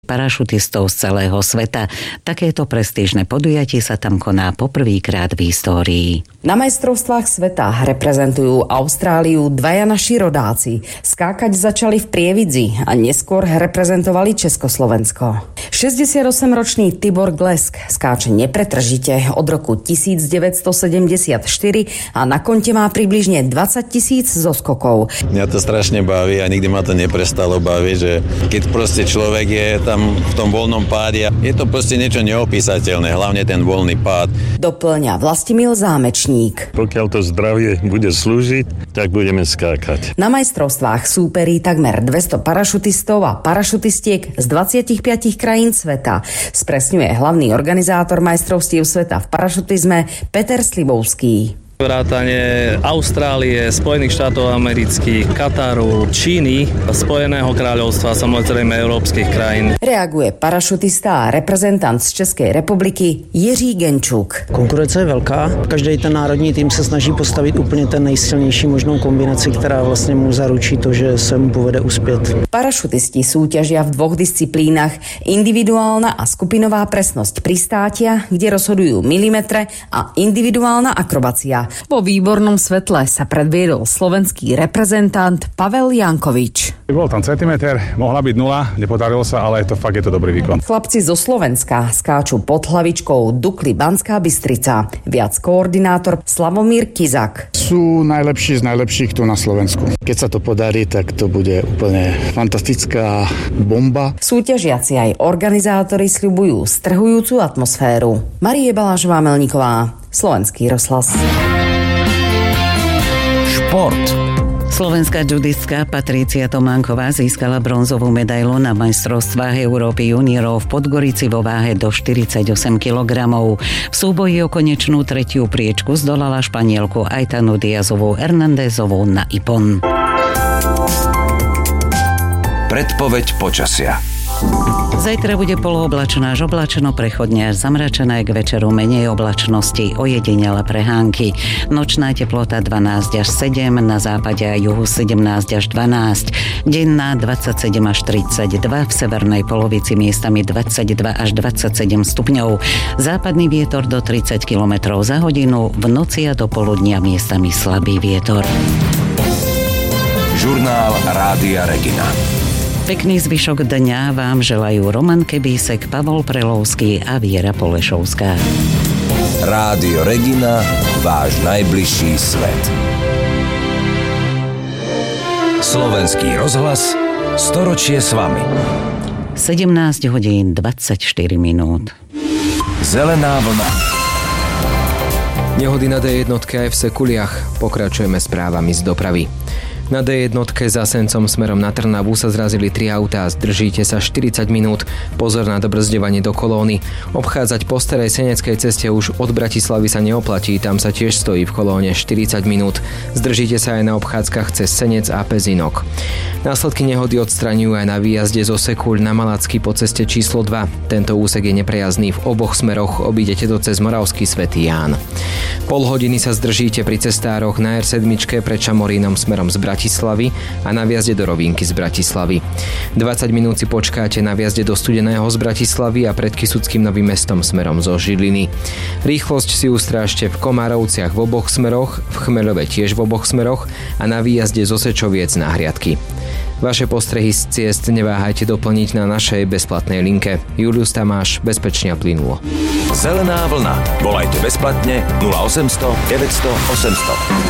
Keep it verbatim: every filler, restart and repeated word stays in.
parašutistov z celého sveta. Takéto prestížne podujatie sa tam koná poprvýkrát v histórii. Na majstrovstvách sveta reprezentujú Austráliu dvaja naši rodáci. Skákať začali v Prievidzi a neskôr reprezentovali Československo. šesťdesiatosemročný Tibor Glesk skáče nepretržite od roku devätnásťstosedemdesiatštyri a na konte má približne dvadsať tisíc zoskokov. Mňa to strašne baví a nikdy ma to neprestalo baviť, že keď proste človek je tam v tom voľnom páde, je to proste niečo neopísateľné, hlavne ten voľný pád. Doplňa Vlastimil Zámečník. Pokiaľ to zdravie bude slúžiť, tak budeme skákať. Na majstrovstvách súperí takmer dvesto parašutistov a parašutistiek z dvadsaťpäť krajín sveta. Spresňuje hlavný organizátor majstrovstiev sveta v parašutizme Peter Slibovský. Vrátane Austrálie, Spojených štátov amerických, Kataru, Číny, Spojeného kráľovstva, samozrejme európskych krajín. Reaguje parašutista a reprezentant z Českej republiky Jiří Genčuk. Konkurence je velká. Každý ten národní tým se snaží postavit úplně ten nejsilnější možnou kombinaci, která vlastně mu zaručí to, že se mu povede uspět. Parašutisti súťažia v dvoch disciplínach: individuálna a skupinová presnosť pristátia, kde rozhodujú milimetre, a individuálna akrobácia. Vo výbornom svetle sa predviedol slovenský reprezentant Pavel Jankovič. Bol tam centimeter, mohla byť nula, nepodarilo sa, ale to fakt je to dobrý výkon. Chlapci zo Slovenska skáču pod hlavičkou Dukly Banská Bystrica. Viac koordinátor Slavomír Kizak. Sú najlepší z najlepších tu na Slovensku. Keď sa to podarí, tak to bude úplne fantastická bomba. Súťažiaci aj organizátori sľubujú strhujúcu atmosféru. Marie Balážová-Melníková, Slovenský rozhlas. Šport. Slovenská judistka Patrícia Tománková získala bronzovú medailu na majstrovstvách Európy juniorov v Podgorici vo váhe do štyridsaťosem kilogramov. V súboji o konečnú tretiu priečku zdolala Španielku Aitanu Diazovú Hernandezovú na Ipon. Predpoveď počasia. Zajtra bude polooblačná až oblačno, prechodne až zamračené, k večeru menej oblačnosti, ojedinele prehánky. Nočná teplota dvanásť až sedem, na západe a juhu sedemnásť až dvanásť. Denná dvadsaťsedem až tridsaťdva, v severnej polovici miestami dvadsaťdva až dvadsaťsedem stupňov. Západný vietor do tridsať kilometrov za hodinu, v noci a do poludnia miestami slabý vietor. Žurnál Rádia Regina. Pekný zvyšok dňa vám želajú Roman Kebísek, Pavol Prelovský a Viera Polešovská. Rádio Regina, váš najbližší svet. Slovenský rozhlas, storočie s vami. sedemnásť hodín dvadsaťštyri minút. Zelená vlna. Nehody na dé jednotke aj v Sekuliach. Pokračujeme správami z dopravy. Na dé jednotke za Sencom smerom na Trnavu sa zrazili tri autá, zdržíte sa štyridsať minút. Pozor na dobrzďovanie do kolóny. Obchádzať po starej seneckej ceste už od Bratislavy sa neoplatí, tam sa tiež stojí v kolóne štyridsať minút. Zdržíte sa aj na obchádzkach cez Senec a Pezinok. Následky nehody odstraňujú aj na výjazde zo Sekuľ na Malacky po ceste číslo dva. Tento úsek je neprejazdný v oboch smeroch, obídete to cez Moravský Svätý Ján. Pol hodiny sa zdržíte pri cestároch na er sedem pred Šamorínom smerom z Bratislavy a na viazde do Rovinky z Bratislavy. dvadsať minút si počkáte na viazde do Studeného z Bratislavy a pred Kysuckým Novým Mestom smerom zo Žiliny. Rýchlosť si ustrážte v Komárovciach v oboch smeroch, v Chmeľove tiež v oboch smeroch a na výjazde zo Sečoviec na Hriadky. Vaše postrehy z ciest neváhajte doplniť na našej bezplatnej linke. Julius Tamáš, bezpečne a plynulo. Zelená vlna. Volajte bezplatne nula osemsto deväťsto osemsto.